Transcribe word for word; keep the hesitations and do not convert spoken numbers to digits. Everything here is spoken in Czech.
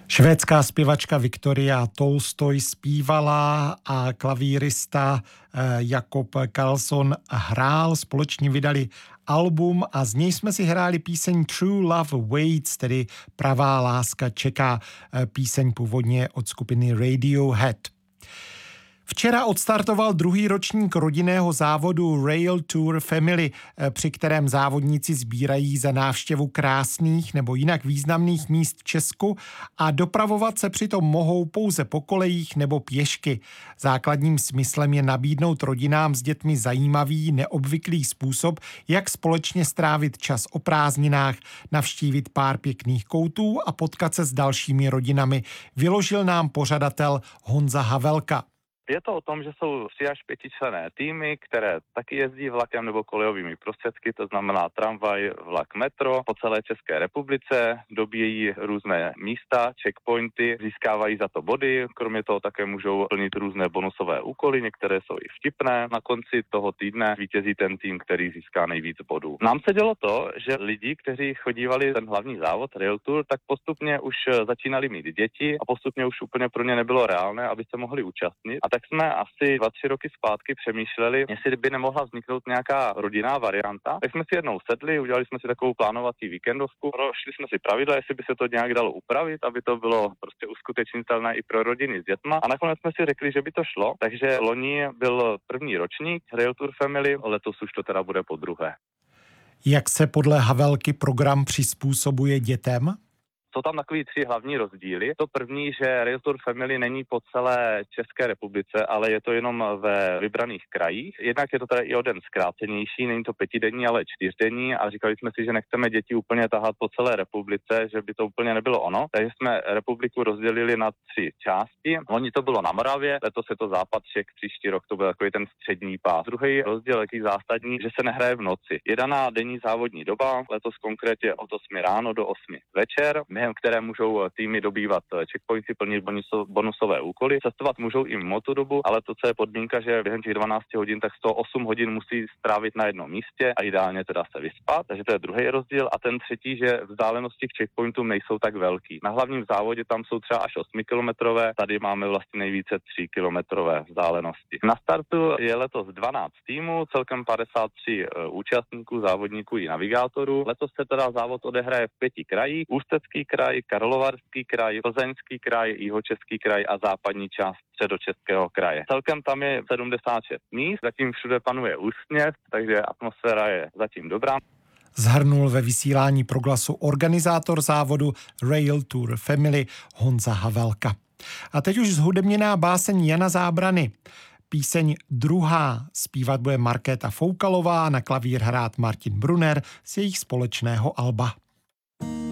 Švédská zpěvačka Victoria Tolstoj zpívala a klavírista Jakob Karlsson hrál. Společně vydali album a z něj jsme si hráli píseň True Love Waits, tedy Pravá láska čeká, píseň původně od skupiny Radiohead. Včera odstartoval druhý ročník rodinného závodu Rail Tour Family, při kterém závodníci sbírají za návštěvu krásných nebo jinak významných míst v Česku a dopravovat se přitom mohou pouze po kolejích nebo pěšky. Základním smyslem je nabídnout rodinám s dětmi zajímavý, neobvyklý způsob, jak společně strávit čas o prázdninách, navštívit pár pěkných koutů a potkat se s dalšími rodinami, vyložil nám pořadatel Honza Havelka. Je to o tom, že jsou tři až pětičlenné týmy, které taky jezdí vlakem nebo kolejovými prostředky, to znamená tramvaj, vlak, metro po celé České republice, dobíjejí různé místa, checkpointy, získávají za to body, kromě toho také můžou plnit různé bonusové úkoly, některé jsou i vtipné. Na konci toho týdne vítězí ten tým, který získá nejvíc bodů. Nám se dělo to, že lidi, kteří chodívali ten hlavní závod Rail Tour, tak postupně už začínali mít děti a postupně už úplně pro ně nebylo reálné, aby se mohli účastnit. A tak jsme asi dva, tři roky zpátky přemýšleli, jestli by nemohla vzniknout nějaká rodinná varianta. Tak jsme si jednou sedli, udělali jsme si takovou plánovací víkendovku, prošli jsme si pravidla, jestli by se to nějak dalo upravit, aby to bylo prostě uskutečnitelné i pro rodiny s dětma. A nakonec jsme si řekli, že by to šlo, takže loni byl první ročník Rail Tour Family, letos už to teda bude po druhé. Jak se podle Havelky program přizpůsobuje dětem? Jsou tam takový tři hlavní rozdíly. To první, že Rail Tour Family není po celé České republice, ale je to jenom ve vybraných krajích. Jednak je to tady i o den zkrácenější, není to pětidenní, ale čtyřdenní a říkali jsme si, že nechceme děti úplně tahat po celé republice, že by to úplně nebylo ono. Takže jsme republiku rozdělili na tři části. Loni to bylo na Moravě, letos je to západ Čech, příští rok to byl takový ten střední pás. Druhý rozdíl, jaký zásadní, že se nehraje v noci. Je daná denní závodní doba, letos konkrétně od osmi ráno do osmi večer, během které můžou týmy dobývat checkpointy, plnit bonusové úkoly. Cestovat můžou i mimo tu dobu, ale to, co je podmínka, že během těch dvanácti hodin, tak sto osm hodin musí strávit na jednom místě a ideálně teda se vyspat. Takže to je druhý rozdíl. A ten třetí, že vzdálenosti k checkpointům nejsou tak velký. Na hlavním závodě tam jsou třeba až osmikilometrové, tady máme vlastně nejvíce tříkilometrové vzdálenosti. Na startu je letos dvanáct týmů, celkem padesát tři účastníků, závodníků i navigátorů. Letos se teda závod odehraje v pěti krajích: Ústecký kraj, Karlovarský kraj, Plzeňský kraj, Jihočeský kraj a západní část Středočeského kraje. Celkem tam je sedmdesát šest míst, zatím všude panuje úsměv, takže atmosféra je zatím dobrá. Zhrnul ve vysílání Proglasu organizátor závodu Rail Tour Family Honza Havelka. A teď už zhudebněná báseň Jana Zábrany. Píseň druhá zpívat bude Markéta Foukalová, na klavír hrát Martin Brunner z jejich společného alba.